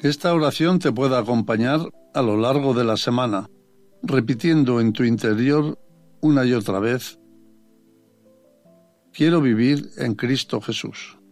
Esta oración te puede acompañar a lo largo de la semana, repitiendo en tu interior una y otra vez: quiero vivir en Cristo Jesús.